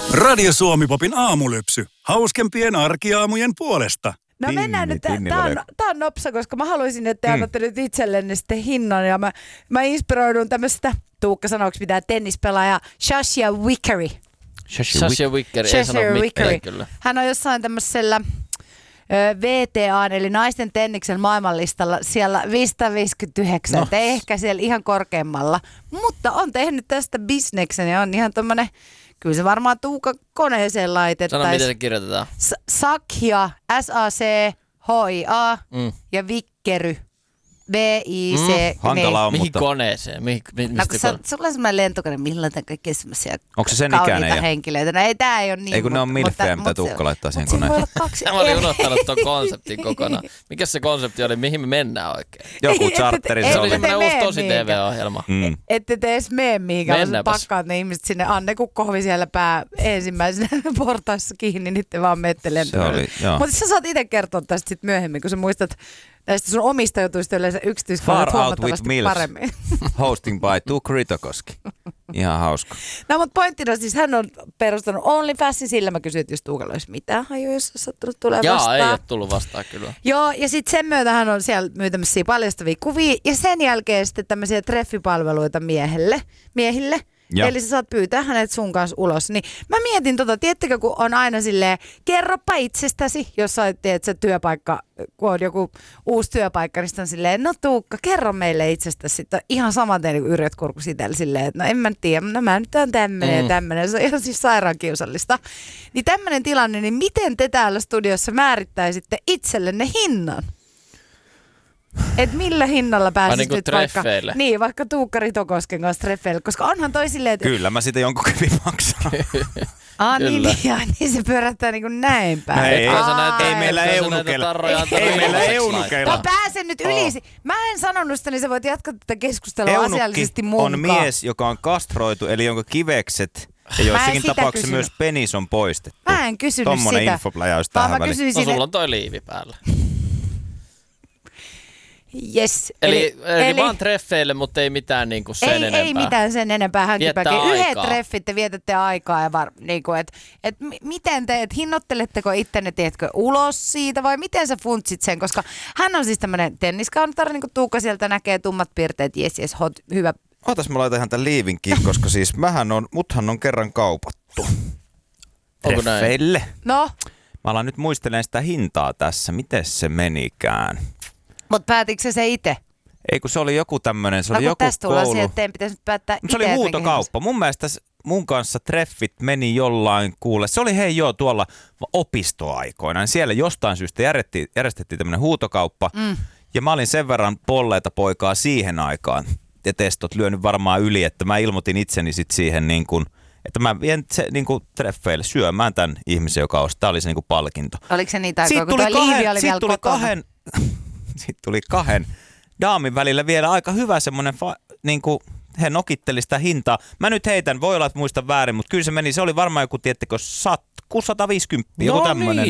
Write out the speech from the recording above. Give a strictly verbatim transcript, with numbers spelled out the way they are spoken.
Radio Suomi-popin aamulypsy. Hauskempien arkiaamujen puolesta. No Tinni, mennään nyt, tinni tää on, valeko. tää on nopsa, koska mä haluaisin, että te annatte mm. nyt itsellenne sitten hinnan. Ja mä, mä inspiroidun tämmöstä, Tuukka sanooks mitään, tennispelaaja Shashia Vickery. Shashia Vickery, ei sano mitään kyllä. Hän on jossain tämmöisellä V T A, eli naisten tenniksen maailmanlistalla siellä viisisataaviisikymmentäyhdeksän, no. Ei ehkä siellä ihan korkeammalla, mutta on tehnyt tästä bisneksen ja on ihan tommonen, kyllä se varmaan Tuukka koneeseen laitettaisiin. Sano, miten se kirjoitetaan. S- Sakhia, S A C H I A mm. ja Vickery. B I C. Mm, hankala on, mihin mutta... koneeseen? Mihin, mi, no, kun sä, sulla on semmoinen lentokone, millä on kaikkea semmoisia onko se sen kauniita ikäinen henkilöitä. No ei, tää ei ole niin. Ei kun mutta, ne on milfejä, mutta, mitä Tuukka laittaa siihen koneeseen. koneeseen. Mä olin unohtanut ton konseptin kokonaan. Mikäs se konsepti oli? Mihin me mennään oikein? Joku charteri. Se Se oli oli. semmoinen uusi tosi T V-ohjelma. Mm. Ette te edes mene mihinkään, vaan pakkaat ne ihmiset sinne. Anne Kukkohovi siellä pää ensimmäisenä portaissa kiinni, niin te vaan menette lentokoneelle. Mutta sä saat itse kertoa tästä sit myöhemmin, kun sä muistat näistä sun omista jutuista yleensä yksityiskohdat huomattavasti paremmin. Hosting by Tuukka Ritokoski. Ihan hauska. No mutta pointtina siis hän on perustanut OnlyFansin, sillä mä kysyin, että jos Tuukalla olisi mitään hajua, jos olisi sattunut tulee Jaa, vastaan. ei ole tullut vastaan kyllä. Joo, ja sitten sen myötä hän on siellä myytämässä paljastavia kuvia, ja sen jälkeen sitten tämmöisiä treffipalveluita miehelle, miehille. Ja. Eli sä saat pyytää hänet sun kanssa ulos. Niin mä mietin tota, tiedättekö, kun on aina silleen, kerropa itsestäsi, jos sä teet se työpaikka, kun on joku uusi työpaikka, niin sitten on silleen, no Tuukka, kerro meille itsestäsi. Sitten ihan saman tein niin yrjöt kurkus itselle silleen, että no en mä tiedä, no mä nyt on tämmönen mm. ja tämmönen. Se on ihan siis sairaan kiusallista. Niin tämmönen tilanne, niin miten te täällä studiossa määrittäisitte itsellenne hinnan? Et millä hinnalla pääsis niin nyt vaikka, niin, vaikka Tuukka Ritokosken kanssa treffeille, koska onhan toi silleen, että... Kyllä, mä sitä jonkun kävin maksaa. Ah, niin, niin, niin se pyörättää niin kuin näin päin. No ei, ei, Aa, ei meillä eunukeilla. Ei, ei meillä eunukeilla. No pääsen nyt yli. Oh. Mä en sanonut sitä, niin sä voit jatkaa tätä keskustelua Eunukki asiallisesti munkaan. On mies, joka on kastroitu, eli jonka kivekset ja joissakin tapauksissa kysynyt. Myös penis on poistettu. Mä en kysynyt Tommonen sitä. infopläjäys tähän väliin. No sulla on toi liivi päällä. Yes. Eli, eli, eli vaan treffeille, mutta ei mitään niinku sen ei, enempää. Ei mitään sen enempää hänkipäkiä. Yhdet aikaa. treffit te vietätte aikaa. Ja var, niinku, et, et, miten te, et hinnoitteletteko ittenne, tiedätkö, ulos siitä vai miten sä funtsit sen? Koska hän on siis tämmönen tenniskaunotar, niin kuin Tuukka sieltä näkee tummat piirteet, jes jes hot, hyvä. Ootas mä laitan ihan tän liivinkin, koska siis mähän on, muthan on kerran kaupattu. Treffeille. No? Mä alan nyt muistelemaan sitä hintaa tässä, miten se menikään. Mutta päätitkö se se itse? Ei kun se oli joku tämmönen, se no, oli joku tästä tullaan koulu. siihen, että teidän pitäisi nyt päättää itse. Se oli huutokauppa. Mun mielestä mun kanssa treffit meni jollain kuule. Se oli hei joo tuolla opistoaikoina. Siellä jostain syystä järjestettiin, järjestettiin tämmönen huutokauppa. Mm. Ja mä olin sen verran polleita poikaa siihen aikaan. Ja testot lyönyt varmaan yli, että mä ilmoitin itseni sit siihen niin kuin, että mä vien se niin kuin treffeille syömään tämän ihmisen, joka ostaa. Tämä oli se niin kuin palkinto. Oliko se niitä aikoja, kun tuo liivi oli vielä tuli kotona? kahden, Sitten tuli kahden daamin välillä vielä aika hyvä semmoinen, fa- niin kuin he nokitteli sitä hintaa. Mä nyt heitän, voi olla, että muistan väärin, mutta kyllä se meni, se oli varmaan joku, tiettekö, sata viisikymmentä, joku tämmöinen.